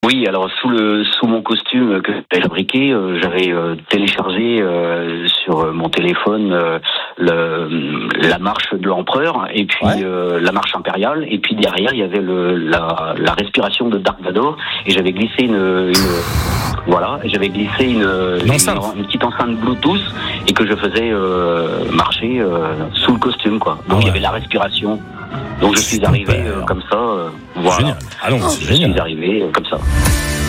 Oui, alors sous mon costume que j'avais fabriqué, j'avais téléchargé sur mon téléphone la marche de l'empereur et puis la marche impériale, et puis derrière il y avait la respiration de Dark Vador, et j'avais glissé une petite enceinte Bluetooth, et que je faisais marcher sous le costume, quoi. Donc il y avait la respiration. Donc je suis arrivé comme ça, voilà. Génial. Allons, je suis arrivé comme ça.